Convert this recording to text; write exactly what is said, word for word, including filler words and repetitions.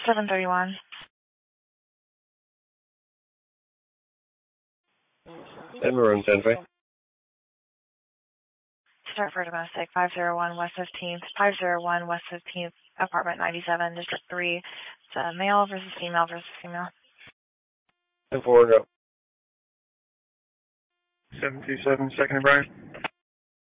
seven thirty-one. Maroon Santa Fe. Start for domestic, five oh one West fifteenth, five oh one West fifteenth, apartment ninety-seven, District three. It's a male versus female versus female. ten four, go. seven two seven, second and Brian.